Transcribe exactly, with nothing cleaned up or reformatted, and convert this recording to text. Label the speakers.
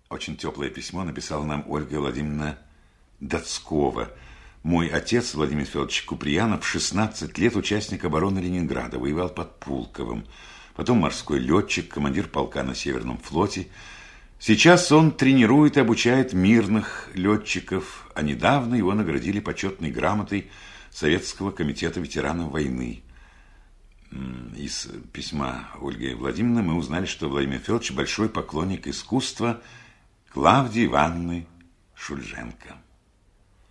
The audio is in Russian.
Speaker 1: Очень теплое письмо написала нам Ольга Владимировна Доцкова. Мой отец, Владимир Федорович Куприянов, в шестнадцать лет участник обороны Ленинграда, воевал под Пулковым. Потом морской летчик, командир полка на Северном флоте. Сейчас он тренирует и обучает мирных летчиков, а недавно его наградили почетной грамотой Советского комитета ветеранов войны. Из письма Ольги Владимировны мы узнали, что Владимир Федорович большой поклонник искусства Клавдии Ивановны Шульженко.